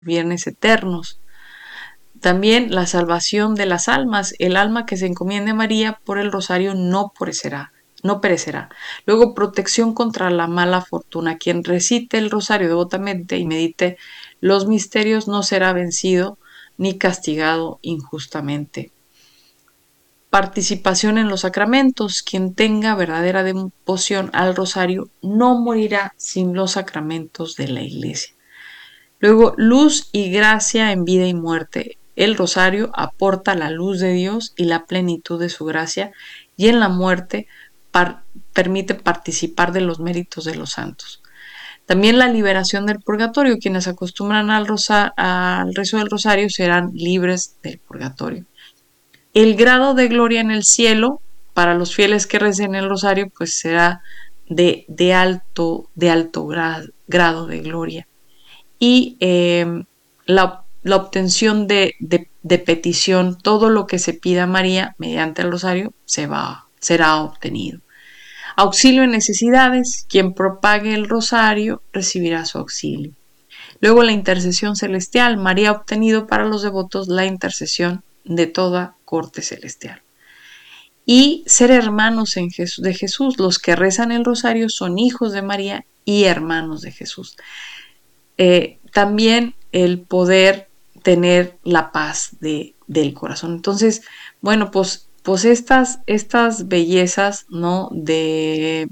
viernes eternos. También la salvación de las almas. El alma que se encomiende a María por el rosario no perecerá. Luego, protección contra la mala fortuna. Quien recite el rosario devotamente y medite los misterios no será vencido ni castigado injustamente. Participación en los sacramentos. Quien tenga verdadera devoción al rosario no morirá sin los sacramentos de la Iglesia. Luego, luz y gracia en vida y muerte. El rosario aporta la luz de Dios y la plenitud de su gracia, y en la muerte permite participar de los méritos de los santos. También la liberación del purgatorio. Quienes acostumbran al rezo del rosario serán libres del purgatorio. El grado de gloria en el cielo para los fieles que recen el rosario pues será de alto grado de gloria. Y la obtención de petición, todo lo que se pida a María mediante el rosario será obtenido. Auxilio en necesidades. Quien propague el rosario recibirá su auxilio. Luego la intercesión celestial. María ha obtenido para los devotos la intercesión de toda corte celestial. Y ser hermanos de Jesús. Los que rezan el rosario son hijos de María y hermanos de Jesús. También el poder tener la paz del corazón. Entonces, bueno, pues estas bellezas, ¿no? de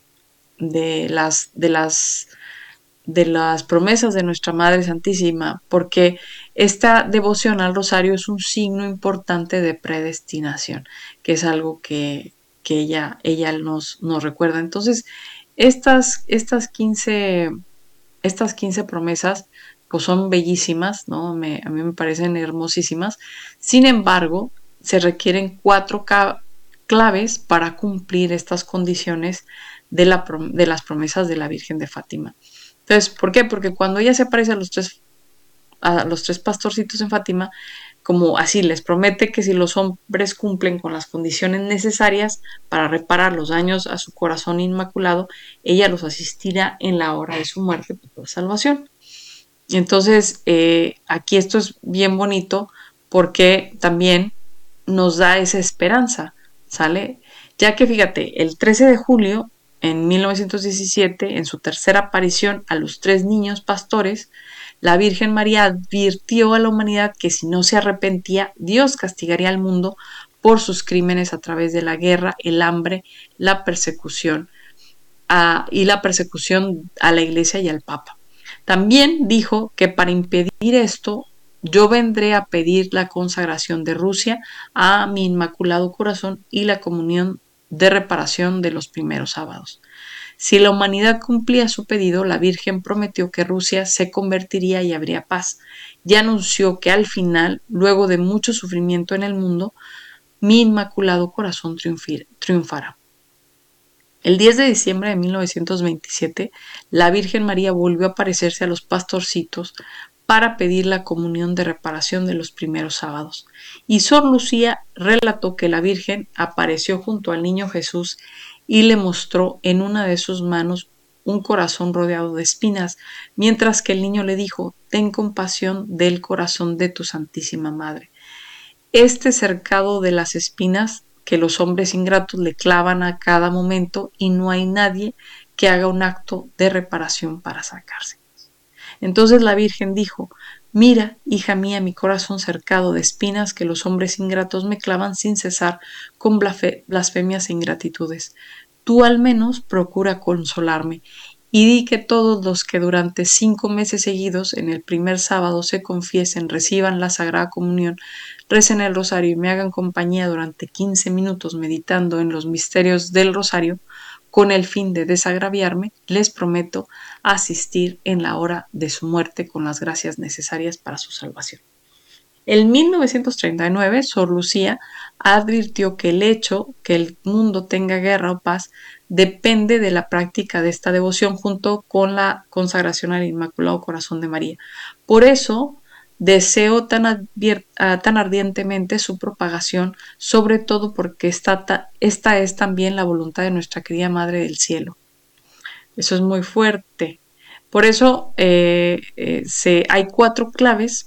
las promesas de nuestra Madre Santísima, porque esta devoción al rosario es un signo importante de predestinación, que es algo que ella nos recuerda. Entonces, estas 15 promesas pues son bellísimas, ¿no? A mí me parecen hermosísimas. Sin embargo, se requieren 4 claves para cumplir estas condiciones de las promesas de la Virgen de Fátima. Entonces, ¿por qué? Porque cuando ella se aparece a los tres pastorcitos en Fátima, como así les promete que si los hombres cumplen con las condiciones necesarias para reparar los daños a su corazón inmaculado, ella los asistirá en la hora de su muerte por salvación. Y entonces, aquí esto es bien bonito porque también nos da esa esperanza, ¿sale? Ya que fíjate, el 13 de julio en 1917, en su tercera aparición a los 3 niños pastores, la Virgen María advirtió a la humanidad que si no se arrepentía, Dios castigaría al mundo por sus crímenes a través de la guerra, el hambre, la persecución y la persecución a la Iglesia y al Papa. También dijo que para impedir esto, yo vendré a pedir la consagración de Rusia a mi Inmaculado Corazón y la comunión de reparación de los primeros sábados. Si la humanidad cumplía su pedido, la Virgen prometió que Rusia se convertiría y habría paz, y anunció que al final, luego de mucho sufrimiento en el mundo, mi Inmaculado Corazón triunfará. El 10 de diciembre de 1927, la Virgen María volvió a aparecerse a los pastorcitos para pedir la comunión de reparación de los primeros sábados. Y Sor Lucía relató que la Virgen apareció junto al niño Jesús y le mostró en una de sus manos un corazón rodeado de espinas, mientras que el niño le dijo: ten compasión del corazón de tu Santísima Madre. Este cercado de las espinas que los hombres ingratos le clavan a cada momento, y no hay nadie que haga un acto de reparación para sacarse. Entonces la Virgen dijo: mira, hija mía, mi corazón cercado de espinas que los hombres ingratos me clavan sin cesar con blasfemias e ingratitudes. Tú al menos procura consolarme y di que todos los que durante 5 meses seguidos en el primer sábado se confiesen, reciban la Sagrada Comunión, recen el rosario y me hagan compañía durante 15 minutos meditando en los misterios del rosario, con el fin de desagraviarme, les prometo asistir en la hora de su muerte con las gracias necesarias para su salvación. En 1939, Sor Lucía advirtió que el hecho que el mundo tenga guerra o paz depende de la práctica de esta devoción junto con la consagración al Inmaculado Corazón de María. Por eso deseo tan ardientemente su propagación, sobre todo porque esta es también la voluntad de nuestra querida Madre del Cielo. Eso es muy fuerte. Por eso hay 4 claves